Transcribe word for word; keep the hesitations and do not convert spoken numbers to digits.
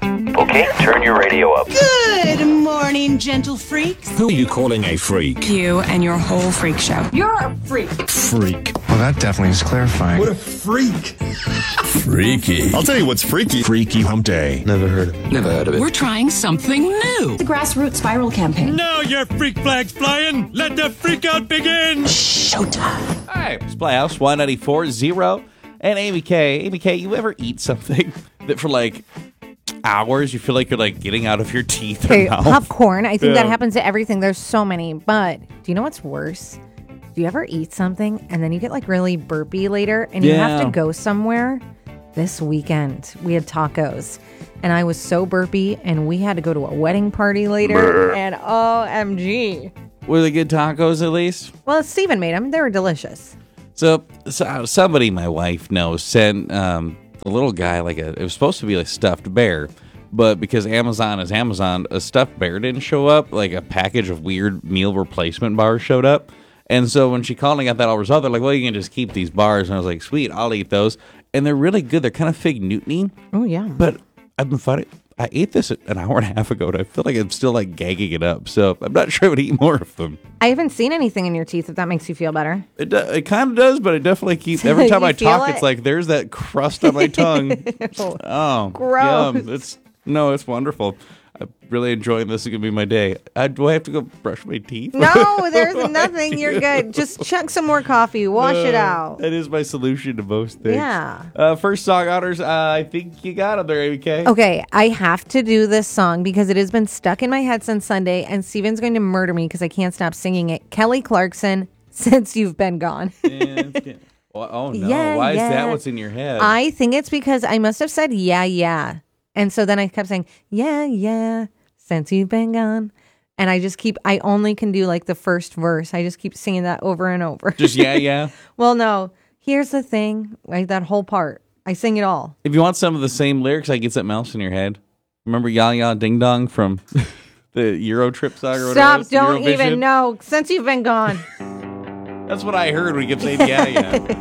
Okay, turn your radio up. Good morning, gentle freaks. Who are you calling a freak? You and your whole freak show. You're a freak. Freak. Well, that definitely is clarifying. What a freak. Freaky. I'll tell you what's freaky. Freaky Hump Day. Never heard of it. Never heard of it. We're trying something new. The Grassroots Spiral Campaign. Now your freak flag's flying. Let the freak out begin. Showtime. All right, it's Playhouse one ninety-four point zero and Amy K. Amy K, you ever eat something that for like hours you feel like you're like getting out of your teeth Okay, or mouth? popcorn. I think Yeah. that happens to everything. There's so many. But do you know what's worse? Do you ever eat something and then you get like really burpy later and you have Yeah. to go somewhere? This weekend, we had tacos and I was so burpy and we had to go to a wedding party later. And O M G. Were they good tacos at least? Well, Steven made them. They were delicious. So, so somebody my wife knows sent um, a little guy like a, it was supposed to be like a stuffed bear, but because Amazon is Amazon, a stuffed bear didn't show up. Like a package of weird meal replacement bars showed up. And so when she called and got that all resolved, they're like, well, you can just keep these bars. And I was like, sweet, I'll eat those. And they're really good. They're kind of fig Newton-y. Oh, yeah. But I've been fighting. I ate this an hour and a half ago, and I feel like I'm still like gagging it up. So I'm not sure I would eat more of them. I haven't seen anything in your teeth, if that makes you feel better. It do, it kind of does, but it definitely keeps. Every time You I feel talk, it? it's like there's that crust on my tongue. Oh, Gross. yum. It's no, it's wonderful. I'm really enjoying this. Is gonna be my day. Uh, do I have to go brush my teeth? No, there's nothing. You're good. Just chug some more coffee. Wash it Uh, out. That is my solution to most things. Yeah. Uh, first song honors. Uh, I think you got them there, A B K. Okay, I have to do this song because it has been stuck in my head since Sunday, and Steven's going to murder me because I can't stop singing it. Kelly Clarkson, Since You've Been Gone. And- well, oh no! Yeah, Why yeah. is that what's in your head? I think it's because I must have said, yeah, yeah. And so then I kept saying, yeah, yeah, since you've been gone. And I just keep, I only can do like the first verse. I just keep singing that over and over. Just yeah, yeah. Well, no, here's the thing, like that whole part. I sing it all. If you want some of the same lyrics, I get something else in your head. Remember Ya Ya Ding Dong from the Euro Trip song or whatever? Stop, it was? don't Eurovision? even know. Since you've been gone. That's what I heard when he kept saying yeah, yeah.